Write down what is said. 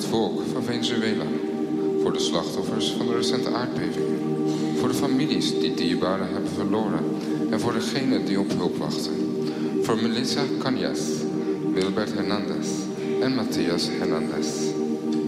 het volk van Venezuela. Voor de slachtoffers van de recente aardbeving. Voor de families die dierbaren hebben verloren. En voor degenen die op hulp wachten. Voor Melissa Cañas, Wilbert Hernandez en Matthias Hernandez.